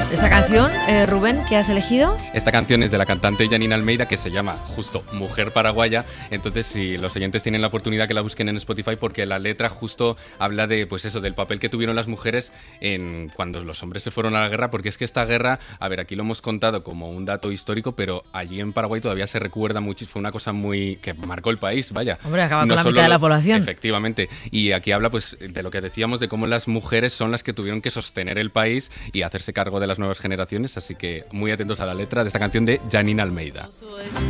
Esta canción, Rubén, ¿qué has elegido? Esta canción es de la cantante Janine Almeida, que se llama justo Mujer Paraguaya. Entonces, si los oyentes tienen la oportunidad, que la busquen en Spotify, porque la letra justo habla de, pues eso, del papel que tuvieron las mujeres cuando los hombres se fueron a la guerra, porque es que esta guerra, a ver, aquí lo hemos contado como un dato histórico, pero allí en Paraguay todavía se recuerda mucho, fue una cosa que marcó el país, vaya. Hombre, acaba con la mitad de la población. Efectivamente. Y aquí habla, pues, de lo que decíamos, de cómo las mujeres son las que tuvieron que sostener el país y hacerse cargo de las nuevas generaciones, así que muy atentos a la letra de esta canción de Janine Almeida.